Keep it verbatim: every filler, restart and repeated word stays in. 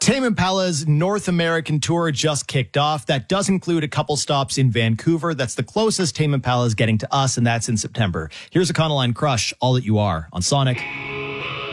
Tame Impala's North American tour just kicked off. That does include a couple stops in Vancouver. That's the closest Tame Impala is getting to us, and that's in September. Here's Econoline Crush, All That You Are, on Sonic.